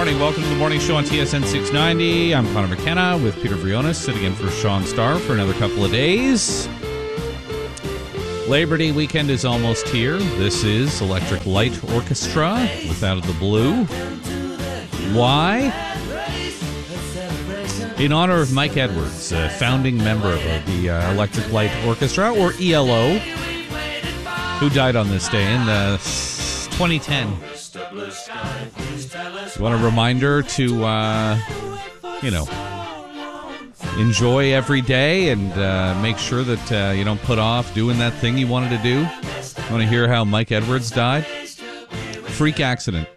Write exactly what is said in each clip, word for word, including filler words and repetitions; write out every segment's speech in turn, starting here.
morning. Welcome to the morning show on T S N six ninety. I'm Connor McKenna with Peter Vrionis sitting in for Sean Starr for another couple of days. Labor Day weekend is almost here. This is Electric Light Orchestra with Out of the Blue. Why? In honor of Mike Edwards, a founding member of the uh, Electric Light Orchestra, or E L O, who died on this day in uh, twenty ten. You want a reminder to, uh, you know, enjoy every day and uh, make sure that uh, you don't put off doing that thing you wanted to do? You want to hear how Mike Edwards died? Freak accident.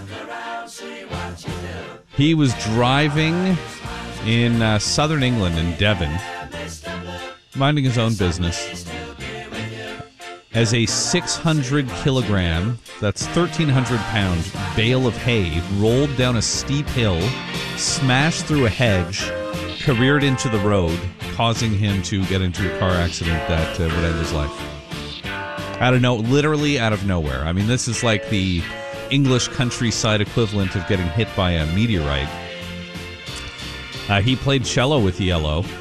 He was driving in uh, southern England, in Devon, minding his own business, as a six hundred kilogram, that's thirteen hundred pound, bale of hay rolled down a steep hill, smashed through a hedge, careered into the road, causing him to get into a car accident that uh, would end his life. Out of no, literally out of nowhere. I mean, this is like the English countryside equivalent of getting hit by a meteorite. Uh, he played cello with E L O.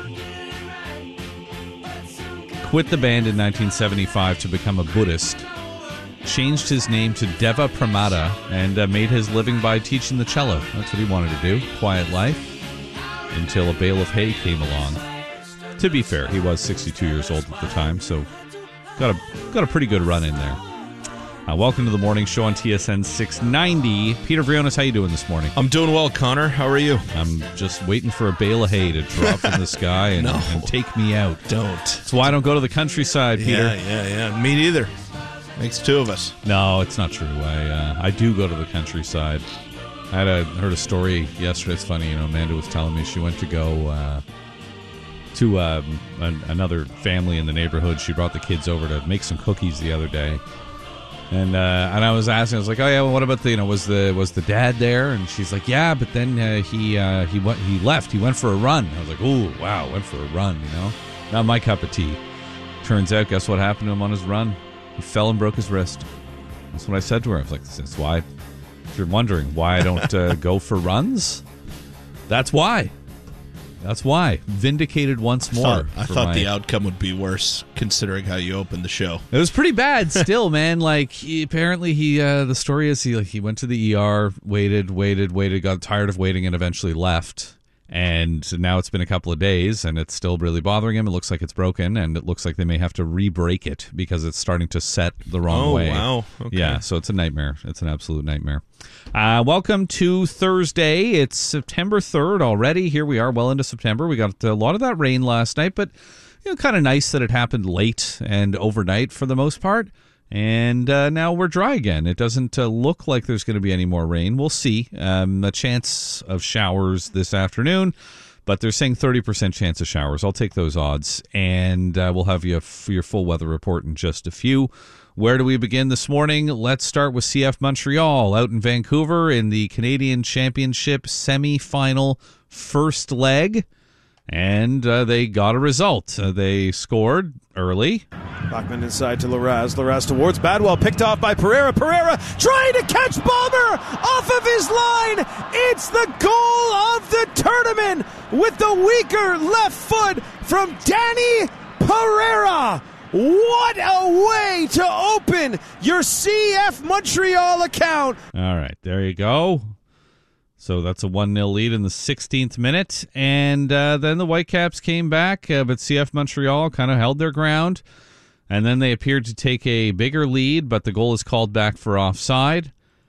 Quit the band in nineteen seventy-five to become a Buddhist. Changed his name to Deva Pramada and uh, made his living by teaching the cello. That's what he wanted to do. Quiet life until a bale of hay came along. To be fair, he was sixty-two years old at the time, so got a got a pretty good run in there. Uh, welcome to the morning show on T S N six ninety. Peter Vrionis, how you doing this morning? I'm doing well, Connor. How are you? I'm just waiting for a bale of hay to drop from the sky and, no. and take me out. Don't. That's why I don't go to the countryside, Peter. Yeah, yeah, yeah. Me neither. Makes two of us. No, it's not true. I uh, I do go to the countryside. I had a, heard a story yesterday. It's funny, you know, Amanda was telling me she went to go uh, to um, an, another family in the neighborhood. She brought the kids over to make some cookies the other day. And uh, and I was asking, I was like, oh yeah, well, what about the, you know, was the was the dad there? And she's like, yeah, but then uh, he uh, he went he left. He went for a run. I was like, oh wow, went for a run. You know, not my cup of tea. Turns out, guess what happened to him on his run? He fell and broke his wrist. That's what I said to her. I was like, that's why. If you're wondering why I don't uh, go for runs, that's why. That's why. Vindicated once more. I thought, I thought my... the outcome would be worse, considering how you opened the show. It was pretty bad still, man. Like, he, apparently he, uh, the story is he, like, he went to the E R, waited, waited, waited, got tired of waiting, and eventually left. And now it's been a couple of days, and it's still really bothering him. It looks like it's broken, and it looks like they may have to re-break it because it's starting to set the wrong oh, way. Oh, wow. Okay. Yeah, so it's a nightmare. It's an absolute nightmare. Uh, welcome to Thursday. It's September third already. Here we are, well into September. We got a lot of that rain last night, but you know, kind of nice that it happened late and overnight for the most part. And uh, now we're dry again. It doesn't uh, look like there's going to be any more rain. We'll see. Um, a chance of showers this afternoon, but they're saying thirty percent chance of showers. I'll take those odds, and uh, we'll have you f- your full weather report in just a few. Where do we begin this morning? Let's start with C F Montreal out in Vancouver in the Canadian Championship semi-final first leg. And uh, they got a result. Uh, they scored early. Bachman inside to Larraz. Larraz towards Badwell. Picked off by Pereira. Pereira trying to catch Balmer off of his line. It's the goal of the tournament with the weaker left foot from Danny Pereira. What a way to open your C F Montreal account. All right, there you go. So that's a one nil lead in the sixteenth minute. And uh, then the Whitecaps came back, uh, but C F Montreal kind of held their ground. And then they appeared to take a bigger lead, but the goal is called back for offside.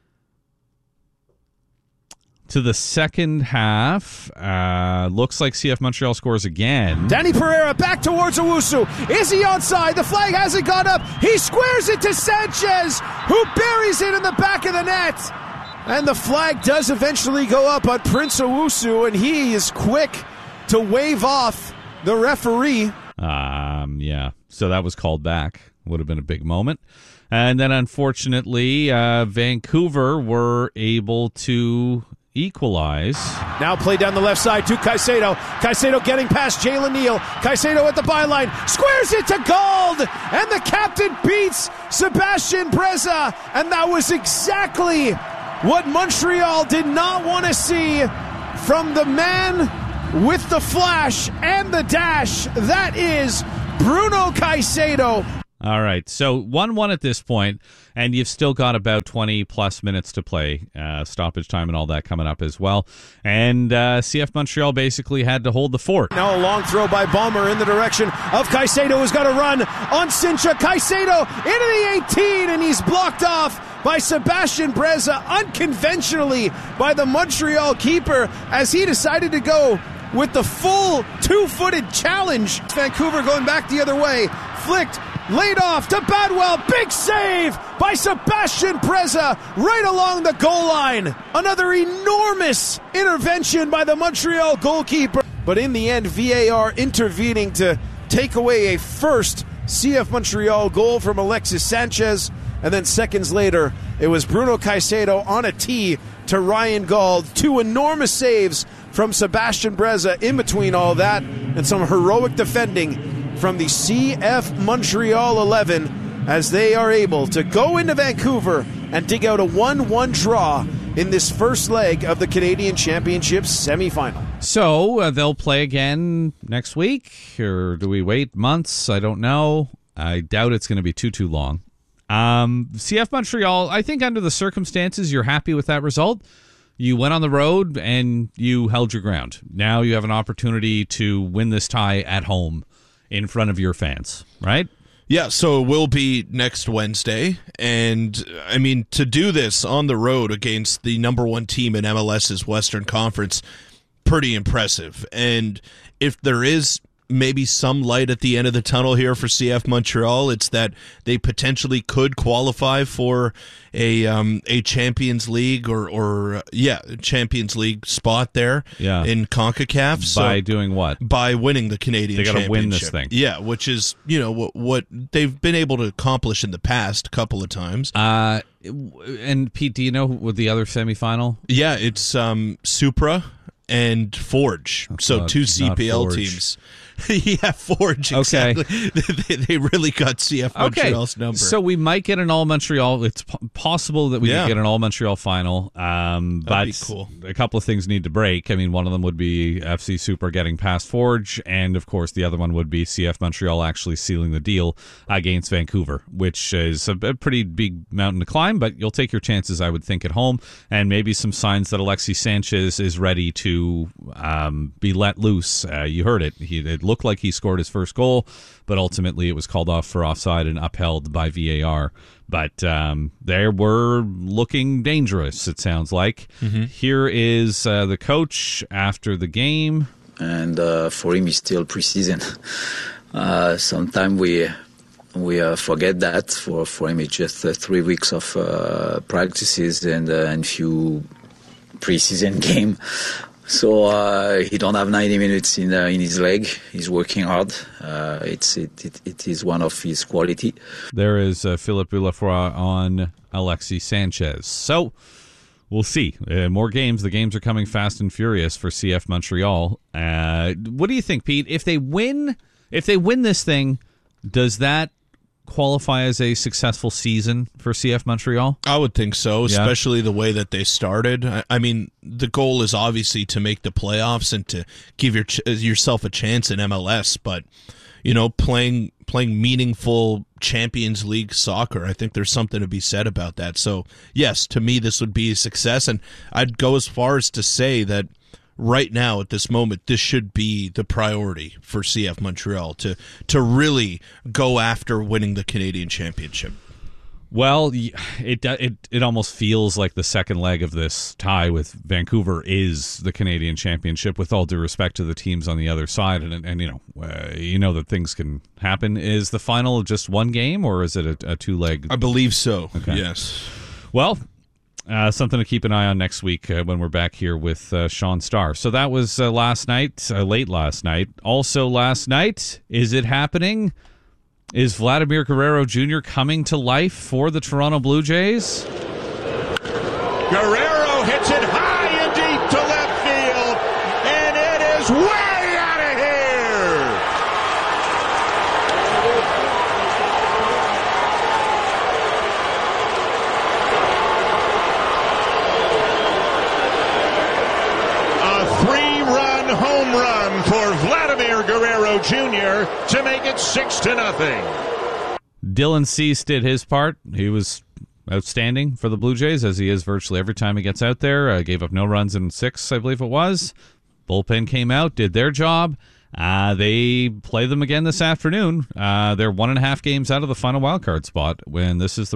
To the second half, uh, looks like C F Montreal scores again. Danny Pereira back towards Owusu. Is he onside? The flag hasn't gone up. He squares it to Sanchez, who buries it in the back of the net. And the flag does eventually go up on Prince Owusu, and he is quick to wave off the referee. Um, yeah, so that was called back. Would have been a big moment. And then, unfortunately, uh, Vancouver were able to equalize. Now play down the left side to Caicedo. Caicedo getting past Jalen Neal. Caicedo at the byline. Squares it to Gold. And the captain beats Sebastian Breza. And that was exactly what Montreal did not want to see from the man with the flash and the dash. That is Bruno Caicedo. All right, so one one at this point, and you've still got about twenty-plus minutes to play, uh, stoppage time and all that coming up as well. And uh, C F Montreal basically had to hold the fort. Now a long throw by Balmer in the direction of Caicedo, who's got a run on Sincha. Caicedo into the eighteen, and he's blocked off by Sebastian Breza unconventionally by the Montreal keeper as he decided to go with the full two-footed challenge. Vancouver going back the other way. Flicked, laid off to Badwell. Big save by Sebastian Breza right along the goal line. Another enormous intervention by the Montreal goalkeeper. But in the end, V A R intervening to take away a first C F Montreal goal from Alexis Sanchez. And then seconds later, it was Bruno Caicedo on a tee to Ryan Gauld. Two enormous saves from Sebastian Breza in between all that, and some heroic defending from the C F Montreal eleven as they are able to go into Vancouver and dig out a one one draw in this first leg of the Canadian Championship semifinal. So uh, they'll play again next week, or do we wait months? I don't know. I doubt it's going to be too, too long. Um, C F Montreal, I think under the circumstances, you're happy with that result. You went on the road and you held your ground. Now you have an opportunity to win this tie at home in front of your fans, right? Yeah, so it will be next Wednesday. And, I mean, to do this on the road against the number one team in MLS's Western Conference, pretty impressive. And if there is maybe some light at the end of the tunnel here for C F Montreal, it's that they potentially could qualify for a um, a Champions League or or uh, yeah Champions League spot there yeah. in CONCACAF. So by doing what? By winning the Canadian they gotta Championship. Win this thing. Yeah, which is you know what what they've been able to accomplish in the past a couple of times. Uh, and Pete, do you know what the other semifinal? Yeah, it's um, Supra and Forge. Oh, so God, two C P L teams. yeah, Forge. Exactly. Okay. they, they really got C F Montreal's okay. number. So we might get an all Montreal. It's p- possible that we yeah. could get an all Montreal final. Um, That'd but be cool. A couple of things need to break. I mean, one of them would be F C Super getting past Forge, and of course, the other one would be C F Montreal actually sealing the deal against Vancouver, which is a, a pretty big mountain to climb. But you'll take your chances, I would think, at home, and maybe some signs that Alexis Sanchez is ready to um, be let loose. Uh, you heard it. He it looked like he scored his first goal, but ultimately it was called off for offside and upheld by V A R. But um, they were looking dangerous, it sounds like. Mm-hmm. Here is uh, the coach after the game. And uh, for him, it's still preseason. Uh, Sometimes we we uh, forget that. For, for him, it's just uh, three weeks of uh, practices and uh, and few preseason game. So uh, he don't have ninety minutes in uh, in his leg. He's working hard. Uh, it's it, it it is one of his quality. There is uh, Philippe Lafroy on Alexis Sanchez. So we'll see. Uh, more games. The games are coming fast and furious for C F Montreal. Uh, what do you think, Pete? If they win, if they win this thing, does that qualify as a successful season for C F Montreal? I would think so, yeah. especially the way that they started. I, I mean, the goal is obviously to make the playoffs and to give your yourself a chance in M L S, but you know, playing playing meaningful Champions League soccer, I think there's something to be said about that. So, yes, to me this would be a success, and I'd go as far as to say that right now, at this moment, this should be the priority for C F Montreal to to really go after winning the Canadian Championship. Well, it it it almost feels like the second leg of this tie with Vancouver is the Canadian Championship. With all due respect to the teams on the other side, and and you know uh, you know that things can happen. Is the final just one game, or is it a, a two leg? I believe so. Okay. Yes. Well. Uh, something to keep an eye on next week uh, when we're back here with uh, Sean Starr. So that was uh, last night, uh, late last night. Also last night, is it happening? Is Vladimir Guerrero Junior coming to life for the Toronto Blue Jays? Guerrero hits it high and deep to left field, and it is way out of here! run for Vladimir Guerrero Junior to make it six to nothing. Dylan Cease did his part. He was outstanding for the Blue Jays, as he is virtually every time he gets out there. Uh, gave up no runs in six, I believe it was. Bullpen came out, did their job. Uh, they play them again this afternoon. Uh, they're one and a half games out of the final wildcard spot when this is the